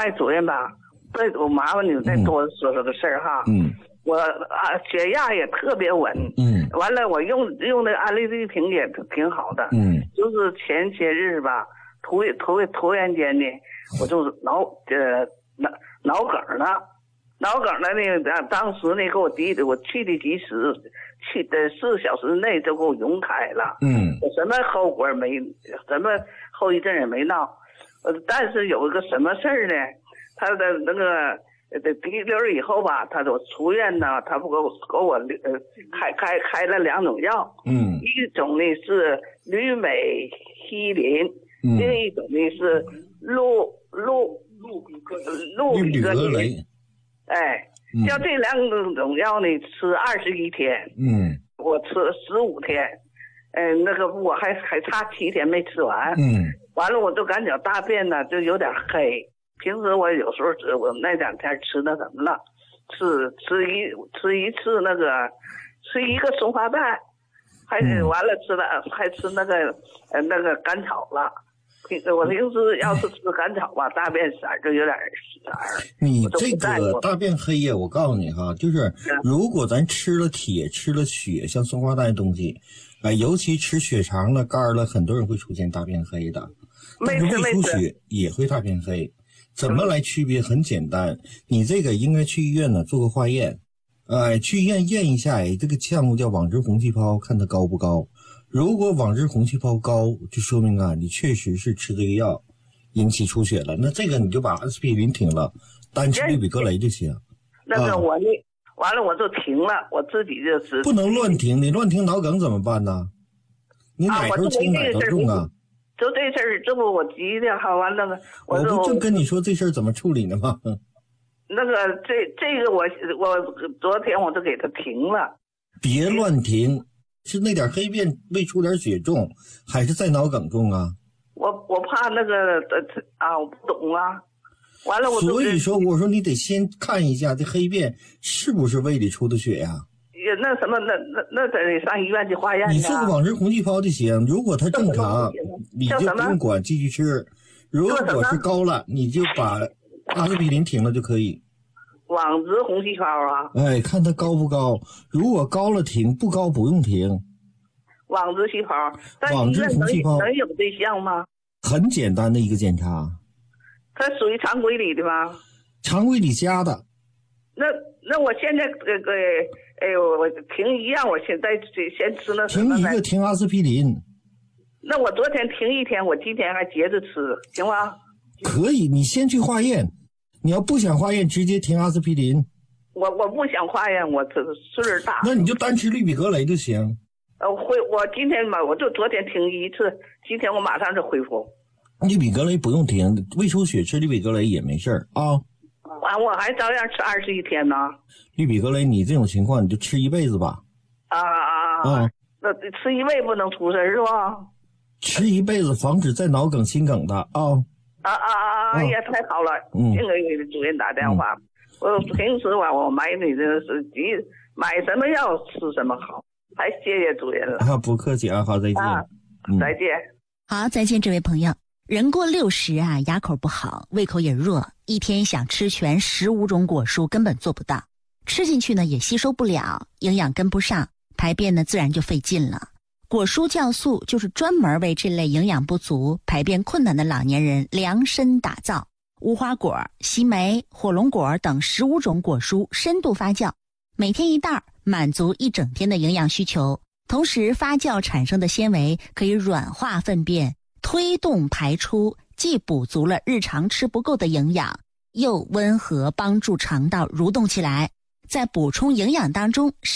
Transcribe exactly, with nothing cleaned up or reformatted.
哎，主任吧，再我麻烦你再多说说个事儿哈。 嗯。 我啊，血压也特别稳。 嗯。 完了，我用用那个安利利平也挺好的。 嗯。 就是前些日吧，突突突然间呢，我就是脑呃脑脑梗了，脑梗了呢。当当时呢，给我滴的，我去的及时，去的四小时内就给我溶开了。 嗯。 我什么后果没，什么后遗症也没闹。呃，但是有一个什么事儿呢？他的那个。呃，滴溜以后吧，他说出院呢，他不给我给我呃开开开了两种药， 嗯， 一种呢是氯美西林，嗯，另一种呢是氯氯氯比格氯比格林，哎，嗯，像这两种药呢，吃二十一天，嗯，我吃十五天，嗯、呃，那个我还还差七天没吃完，嗯，完了我就感觉大便呢就有点黑。平时我有时候吃，我那两天吃那什么了，吃吃一吃一次那个，吃一个松花蛋，还是完了吃了、嗯、还吃那个呃那个甘草了。平我平时要是吃甘草吧，大便色就有点色。 你这个大便黑呀，我告诉你哈，就是如果咱吃了铁、吃了血，像松花蛋的东西，啊、呃，尤其吃血肠了、肝了，很多人会出现大便黑的。但是胃出血也会大便黑。怎么来区别？很简单，你这个应该去医院呢做个化验，呃，去医院验一下，哎，这个项目叫网织红细胞，看它高不高。如果网织红细胞高，就说明啊，你确实是吃这个药引起出血了。那这个你就把阿司匹林停了，单吃氯比格雷就行。 那个我呢，啊、完了我就停了，我自己就是不能乱停，你乱停脑梗怎么办呢？你哪头轻哪头重啊？ 就这事儿，这不我急的，好完了，我我不正跟你说这事儿怎么处理呢吗？ 那个这这个我我昨天我就给他停了。 别乱停，是那点黑便胃出点血重，还是在脑梗重啊？ 我我怕那个啊，我不懂啊。完了我所以说我说你得先看一下这黑便是不是胃里出的血呀、啊。 那什么，那那那得上医院去化验。 你做个网织红细胞就行，如果它正常，你就不用管，继续吃。如果是高了，你就把阿司匹林停了就可以。 网织红细胞啊？ 哎，看它高不高，如果高了停，不高不用停。 网织细胞， 网织红细胞能有这项吗？ 很简单的一个检查。 它属于常规里的吗？ 常规里加的。 那那我现在这个。哎呦，我停一样，我现在先吃那什么。 停一个停阿司匹林。 那我昨天停一天，我今天还接着吃，行吗？ 可以，你先去化验。你要不想化验，直接停阿司匹林。 我我不想化验，我这岁数大。 那你就单吃氯比格雷就行。 呃，恢我今天嘛，我就昨天停一次，今天我马上就恢复。 氯比格雷不用停，胃出血吃氯比格雷也没事儿啊。 完，我还照样吃二十一天呢。 氯比格雷，你这种情况你就吃一辈子吧。 啊啊啊！那吃一辈子不能出事是吧？ 吃一辈子，防止再脑梗、心梗的啊。 啊啊啊！哎呀，太好了！嗯，这个给主任打电话。嗯、我平时吧，我买你这是急，买什么药吃什么好。还谢谢主任了。 啊，不客气啊，好，再见。 啊， 嗯、 再见。 好，再见，这位朋友。人过六十啊，牙口不好，胃口也弱，一天想吃全十五种果蔬根本做不到，吃进去呢也吸收不了，营养跟不上，排便呢自然就费劲了。果蔬酵素就是专门为这类营养不足、排便困难的老年人量身打造。无花果、西梅、火龙果等十五种果蔬深度发酵，每天一袋，满足一整天的营养需求。同时发酵产生的纤维可以软化粪便，推动排出，既补足了日常吃不够的营养，又温和帮助肠道蠕动起来。在补充营养当中